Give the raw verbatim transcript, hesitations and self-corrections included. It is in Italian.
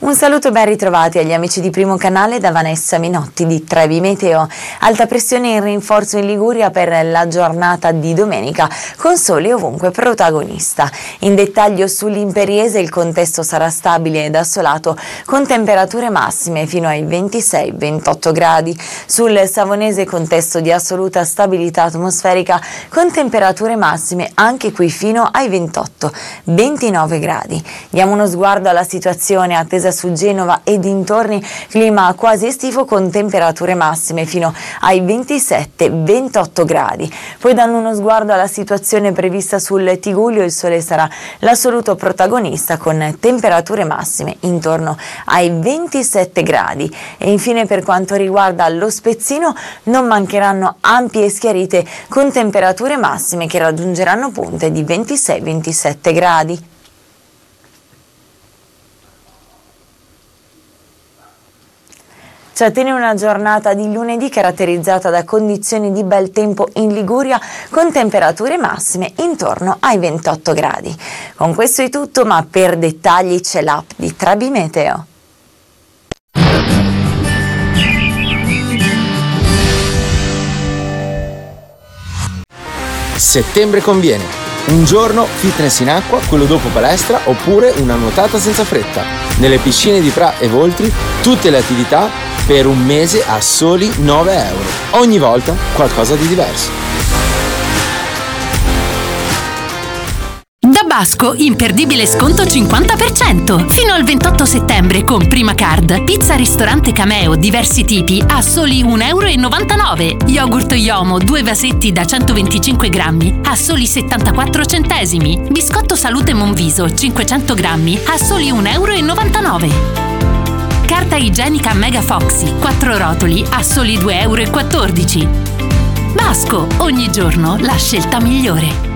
Un saluto e ben ritrovati agli amici di Primo Canale da Vanessa Minotti di Trevi Meteo. Alta pressione in rinforzo in Liguria per la giornata di domenica, con sole ovunque protagonista. In dettaglio sull'Imperiese il contesto sarà stabile ed assolato, con temperature massime fino ai ventisei ventotto gradi. Sul Savonese contesto di assoluta stabilità atmosferica, con temperature massime anche qui fino ai ventotto ventinove gradi. Diamo uno sguardo alla situazione attesa su Genova e dintorni, clima quasi estivo con temperature massime fino ai ventisette ventotto gradi. Poi, dando uno sguardo alla situazione prevista sul Tigullio, il sole sarà l'assoluto protagonista con temperature massime intorno ai ventisette gradi. E infine, per quanto riguarda lo Spezzino, non mancheranno ampie schiarite con temperature massime che raggiungeranno punte di ventisei ventisette gradi. Ci attende una giornata di lunedì caratterizzata da condizioni di bel tempo in Liguria, con temperature massime intorno ai ventotto gradi. Con questo è tutto, ma per dettagli c'è l'app di Trevi Meteo. Settembre conviene. Un giorno fitness in acqua, quello dopo palestra, oppure una nuotata senza fretta. Nelle piscine di Pra e Voltri tutte le attività per un mese a soli nove euro. Ogni volta qualcosa di diverso. Da Basco, imperdibile sconto cinquanta per cento. Fino al ventotto settembre con Prima Card. Pizza ristorante Cameo, diversi tipi, a soli un euro e novantanove. Yogurt Yomo, due vasetti da centoventicinque grammi, a soli settantaquattro centesimi. Biscotto Salute Monviso, cinquecento grammi, a soli un euro e novantanove. Carta igienica Mega Foxy, quattro rotoli, a soli due euro e quattordici. Basco, ogni giorno la scelta migliore.